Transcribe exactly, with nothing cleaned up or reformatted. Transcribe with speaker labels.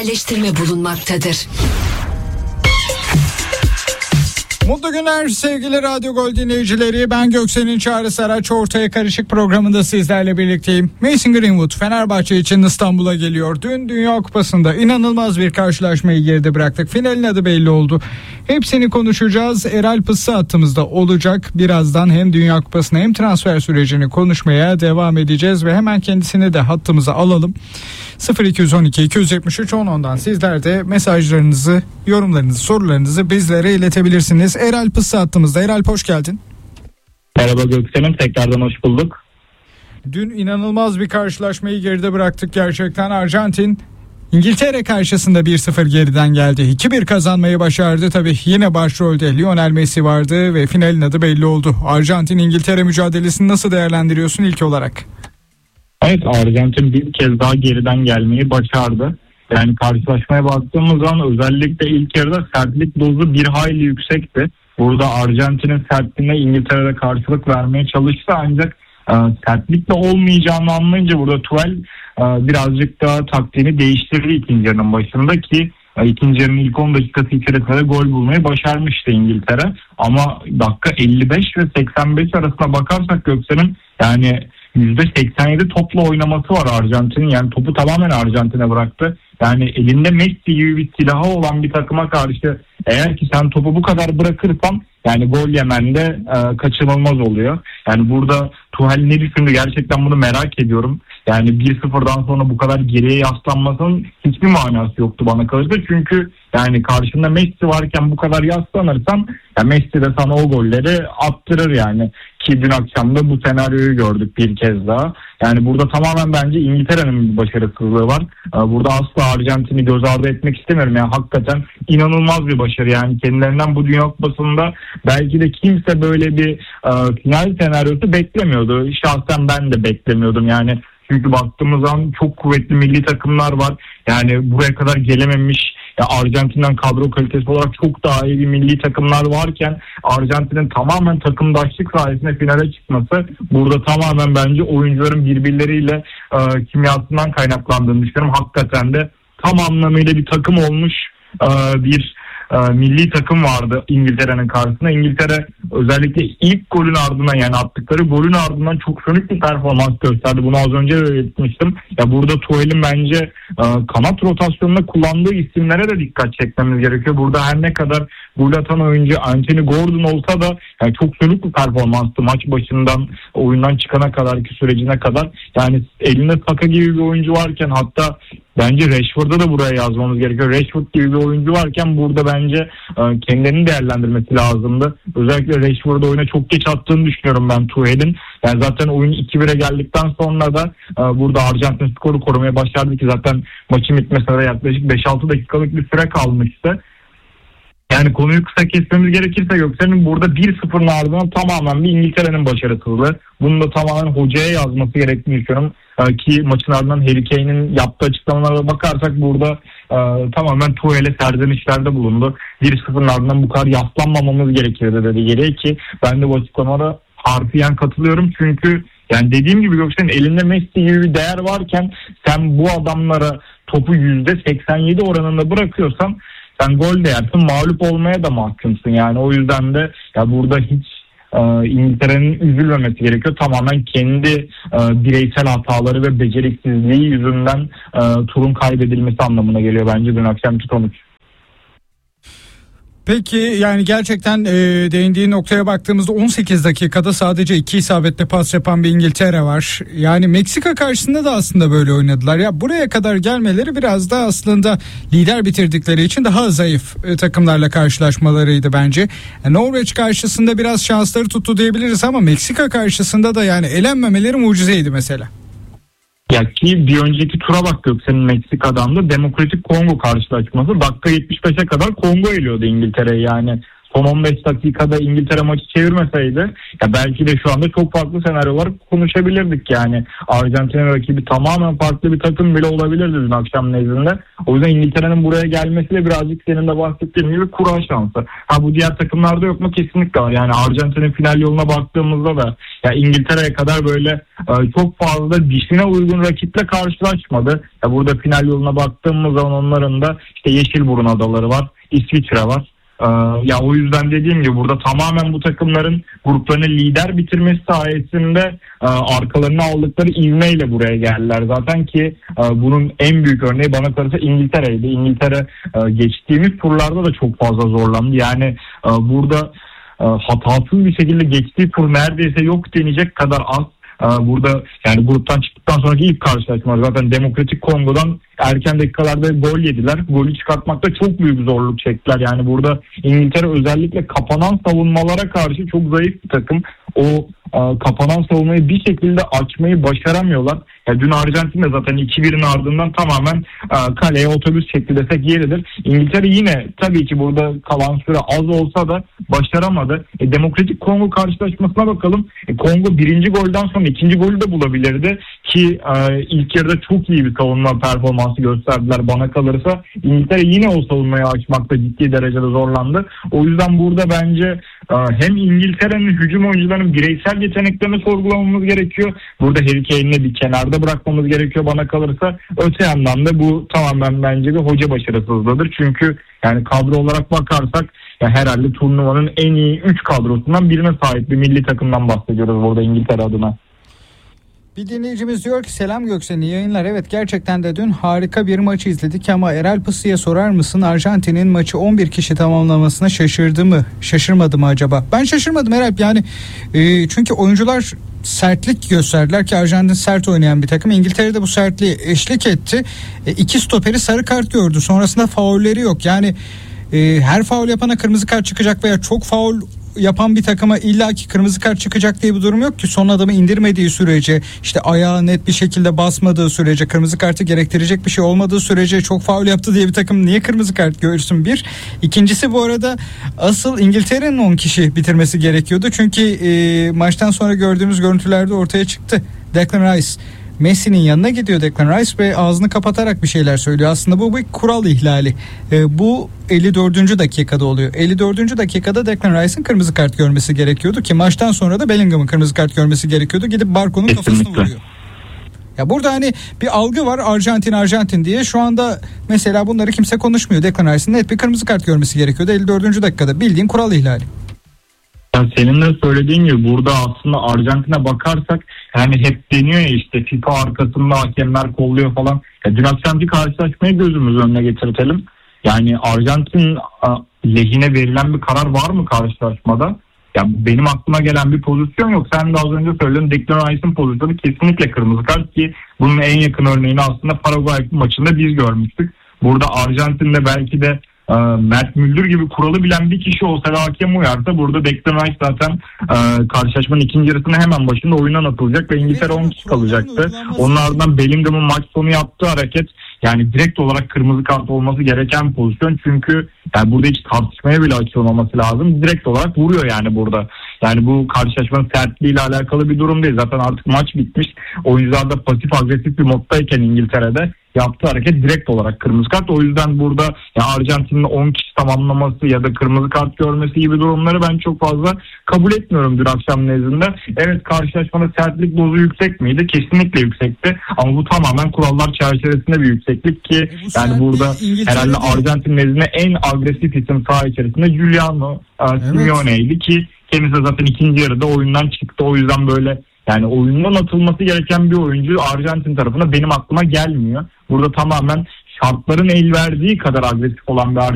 Speaker 1: yerleştirme bulunmaktadır.
Speaker 2: Mutlu günler sevgili Radyo Gol dinleyicileri. Ben Göksel'in Çağrı Saraç, Ortaya Karışık programında sizlerle birlikteyim. Mason Greenwood Fenerbahçe için İstanbul'a geliyor. Dün Dünya Kupası'nda inanılmaz bir karşılaşmayı geride bıraktık. Finalin adı belli oldu. Hepsini konuşacağız. Eral Pıssı hattımızda olacak. Birazdan hem Dünya Kupası'nı hem transfer sürecini konuşmaya devam edeceğiz ve hemen kendisini de hattımıza alalım. sıfır iki on iki iki yüz yetmiş üç on ondan sizler de mesajlarınızı, yorumlarınızı, sorularınızı bizlere iletebilirsiniz. Eral Pıssı hattımızda. Eral, hoş geldin.
Speaker 3: Merhaba Göksel'im, tekrardan hoş bulduk.
Speaker 2: Dün inanılmaz bir karşılaşmayı geride bıraktık gerçekten. Arjantin İngiltere karşısında bir sıfır geriden geldi. iki bir kazanmayı başardı. Tabii yine başrolde Lionel Messi vardı ve finalin adı belli oldu. Arjantin İngiltere mücadelesini nasıl değerlendiriyorsun ilk olarak?
Speaker 3: Evet, Arjantin bir kez daha geriden gelmeyi başardı. Yani karşılaşmaya baktığımız zaman özellikle ilk yarıda sertlik dozu bir hayli yüksekti. Burada Arjantin'in sertliğine İngiltere'de karşılık vermeye çalıştı ancak e, sertlikle olmayacağını anlayınca burada Tuchel e, birazcık daha taktiğini değiştirdi ikinci yarının başında ki e, ikinci yarının ilk on dakikası içerisinde gol bulmayı başarmıştı İngiltere. Ama dakika elli beş ve seksen beş arasına bakarsak Göksel'in yani yüzde seksen yedi topla oynaması var Arjantin'in. Yani topu tamamen Arjantin'e bıraktı. Yani elinde Messi gibi bir silahı olan bir takıma karşı eğer ki sen topu bu kadar bırakırsan yani gol yemen de e, kaçınılmaz oluyor. Yani burada Tuchel ne düşündü gerçekten bunu merak ediyorum. Yani bir sıfırdan sonra bu kadar geriye yaslanmasının hiçbir manası yoktu bana kalırsa. Çünkü yani karşında Messi varken bu kadar yaslanırsan ya Messi de sana o golleri attırır yani. Ki dün akşam da bu senaryoyu gördük bir kez daha. Yani burada tamamen bence İngiltere'nin bir başarısızlığı var. Burada asla Arjantin'i göz ardı etmek istemiyorum. Yani hakikaten inanılmaz bir başarı. Yani kendilerinden bu Dünya Kupası'nda belki de kimse böyle bir e, final senaryosu beklemiyordu. Şahsen ben de beklemiyordum yani. Çünkü baktığımız zaman çok kuvvetli milli takımlar var. Yani buraya kadar gelememiş ya Arjantin'den kadro kalitesi olarak çok daha iyi bir milli takımlar varken Arjantin'in tamamen takımdaşlık sayesinde finale çıkması burada tamamen bence oyuncuların birbirleriyle e, kimyasından kaynaklandığını düşünüyorum. Hakikaten de tam anlamıyla bir takım olmuş e, bir e, milli takım vardı İngiltere'nin karşısında. İngiltere özellikle ilk golün ardından yani attıkları golün ardından çok sönük bir performans gösterdi. Bunu az önce de belirtmiştim. Ya burada Tuchel'in bence e, kanat rotasyonunda kullandığı isimlere de dikkat çekmemiz gerekiyor. Burada her ne kadar gol atan oyuncu Anthony Gordon olsa da yani çok sönük bir performanstı maç başından oyundan çıkana kadarki sürecine kadar. Yani elinde Saka gibi bir oyuncu varken hatta bence Rashford'a da buraya yazmamız gerekiyor. Rashford gibi bir oyuncu varken burada bence e, kendilerini değerlendirmesi lazımdı. Özellikle Rashford'u oyuna çok geç attığını düşünüyorum ben Tuchel'in. Yani zaten oyun iki bire geldikten sonra da e, burada Arjantin skoru korumaya başardı ki zaten maçın bitmesine de yaklaşık beş altı dakikalık bir süre kalmıştı. Yani konuyu kısa kesmemiz gerekirse Göksel'in burada bir sıfırın ardından tamamen bir İngiltere'nin başarısızlığı. Bunu da tamamen hocaya yazması gerektiğini düşünüyorum. Ee, ki maçın ardından Harry Kane'in yaptığı açıklamalara bakarsak burada e, tamamen Tuchel'e serzenişlerde bulundu. bir sıfırın ardından bu kadar yaslanmamamız gerekirdi dedi geriye ki ben de bu açıklamalara harfiyen katılıyorum. Çünkü yani dediğim gibi Göksel'in elinde Messi gibi bir değer varken sen bu adamlara topu yüzde seksen yedi oranında bırakıyorsan sen gol de yersin, mağlup olmaya da mahkumsun. Yani o yüzden de ya burada hiç e, İngiltere'nin üzülmemesi gerekiyor. Tamamen kendi e, bireysel hataları ve beceriksizliği yüzünden e, turun kaybedilmesi anlamına geliyor bence dün akşamki sonuç.
Speaker 2: Peki yani gerçekten e, değindiği noktaya baktığımızda on sekiz dakikada sadece iki isabetle pas yapan bir İngiltere var. Yani Meksika karşısında da aslında böyle oynadılar. Ya buraya kadar gelmeleri biraz da aslında lider bitirdikleri için daha zayıf e, takımlarla karşılaşmalarıydı bence. Yani Norveç karşısında biraz şansları tuttu diyebiliriz ama Meksika karşısında da yani elenmemeleri mucizeydi mesela.
Speaker 3: Ya ki bir önceki tura bak Göksel'in Meksika'dan da Demokratik Kongo karşılaşması dakika yetmiş beşe kadar Kongo eliyordu İngiltere'yi yani. son on beş dakikada İngiltere maçı çevirmeseydi ya belki de şu anda çok farklı senaryolar konuşabilirdik yani. Arjantin'in rakibi tamamen farklı bir takım bile olabilirdi dün akşam nezdinde. O yüzden İngiltere'nin buraya gelmesi de birazcık senin de bahsettiğin gibi kura şansı. Ha bu diğer takımlarda yok mu? Kesinlikle var. Yani Arjantin'in final yoluna baktığımızda da ya İngiltere'ye kadar böyle e, çok fazla dişine uygun rakiple karşılaşmadı. Ya burada final yoluna baktığımız zaman onların da işte Yeşilburun adaları var, İsviçre var. Ee, ya o yüzden dediğim gibi burada tamamen bu takımların gruplarını lider bitirmesi sayesinde e, arkalarına aldıkları ivmeyle buraya geldiler. Zaten ki e, bunun en büyük örneği bana kalırsa İngiltere'ydi. İngiltere e, geçtiğimiz turlarda da çok fazla zorlandı. Yani e, burada e, hatasız bir şekilde geçtiği tur neredeyse yok denecek kadar az. Burada yani gruptan çıktıktan sonraki ilk karşılaşmalar zaten Demokratik Kongo'dan erken dakikalarda gol yediler. Golü çıkartmakta çok büyük zorluk çektiler. Yani burada İngiltere özellikle kapanan savunmalara karşı çok zayıf bir takım. O e, kapanan savunmayı bir şekilde açmayı başaramıyorlar. Ya dün Arjantin de zaten iki birin ardından tamamen e, kaleye otobüs çekti desek yeridir. İngiltere yine tabii ki burada kalan süre az olsa da başaramadı. E, Demokratik Kongo karşılaşmasına bakalım. E, Kongo birinci golden sonra ikinci golü de bulabilirdi ki e, ilk yarıda çok iyi bir savunma performansı gösterdiler bana kalırsa. İngiltere yine o savunmayı açmakta ciddi derecede zorlandı. O yüzden burada bence e, hem İngiltere'nin hücum oyuncularının bireysel yeteneklerini sorgulamamız gerekiyor. Burada Harry Kane'i bir kenarda bırakmamız gerekiyor bana kalırsa. Öte yandan da bu tamamen bence bir hoca başarısızlığıdır. Çünkü yani kadro olarak bakarsak ya herhalde turnuvanın en iyi üç kadrosundan birine sahip bir milli takımdan bahsediyoruz burada İngiltere adına.
Speaker 2: Bir dinleyicimiz diyor ki selam Göksen, iyi yayınlar. Evet, gerçekten de dün harika bir maçı izledik ama Erel Pısı'ya sorar mısın, Arjantin'in maçı on bir kişi tamamlamasına şaşırdı mı, şaşırmadı mı acaba? Ben şaşırmadım Erel, yani e, çünkü oyuncular sertlik gösterdiler ki Arjantin sert oynayan bir takım. İngiltere'de bu sertliği eşlik etti. E, iki stoperi sarı kart gördü, sonrasında faulleri yok. Yani e, her faul yapana kırmızı kart çıkacak veya çok faul yapan bir takıma illaki kırmızı kart çıkacak diye bir durum yok ki. Son adamı indirmediği sürece, işte ayağı net bir şekilde basmadığı sürece, kırmızı kartı gerektirecek bir şey olmadığı sürece çok faul yaptı diye bir takım niye kırmızı kart görsün? Bir. İkincisi, bu arada asıl İngiltere'nin on kişi bitirmesi gerekiyordu. Çünkü e, maçtan sonra gördüğümüz görüntülerde ortaya çıktı. Declan Rice Messi'nin yanına gidiyor, Declan Rice, ve ağzını kapatarak bir şeyler söylüyor. Aslında bu bir kural ihlali. E, bu elli dördüncü dakikada oluyor. elli dördüncü dakikada Declan Rice'ın kırmızı kart görmesi gerekiyordu ki maçtan sonra da Bellingham'ın kırmızı kart görmesi gerekiyordu. Gidip Barco'nun kafasını vuruyor. Ya burada hani bir algı var, Arjantin Arjantin diye. Şu anda mesela bunları kimse konuşmuyor. Declan Rice'ın net bir kırmızı kart görmesi gerekiyordu elli dördüncü dakikada. Bildiğin kural ihlali.
Speaker 3: Yani senin de söylediğin gibi burada aslında Arjantin'e bakarsak yani hep deniyor ya işte FIFA arkasında hakemler kolluyor falan. Ya dün akşamki karşılaşmayı gözümüz önüne getirtelim. Yani Arjantin lehine verilen bir karar var mı karşılaşmada? Ya benim aklıma gelen bir pozisyon yok. Sen de az önce söyledin, Declan Rice'ın pozisyonu kesinlikle kırmızı kart ki bunun en yakın örneğini aslında Paraguay maçında biz görmüştük. Burada Arjantin'de belki de e, Mert Müldür gibi kuralı bilen bir kişi olsa ve hakem uyarsa burada Declan Rice zaten e, karşılaşmanın ikinci yarısında hemen başında oyundan atılacak ve İngiltere on kişi kalacaktı. Onun ardından Bellingham'ın maç sonu yaptığı hareket yani direkt olarak kırmızı kart olması gereken pozisyon. Çünkü yani burada hiç tartışmaya bile açılmaması lazım. Direkt olarak vuruyor yani burada. Yani bu karşılaşmanın sertliğiyle alakalı bir durum değil. Zaten artık maç bitmiş. Oyuncular da pasif agresif bir moddayken İngiltere'de yaptığı hareket direkt olarak kırmızı kart. O yüzden burada ya Arjantin'in on kişi tamamlaması ya da kırmızı kart görmesi gibi durumları ben çok fazla kabul etmiyorum dün akşam nezdinde. Evet, karşılaşmada sertlik dozu yüksek miydi? Kesinlikle yüksekti. Ama bu tamamen kurallar çerçevesinde bir yükseklik ki e yani burada herhalde Arjantin nezdinde en agresif isim saha içerisinde Giuliano evet. Simeone'ydi ki kendisi zaten ikinci yarıda oyundan çıktı. O yüzden böyle yani oyundan atılması gereken bir oyuncu Arjantin tarafına benim aklıma gelmiyor. Burada tamamen şartların el verdiği kadar agresif olan bir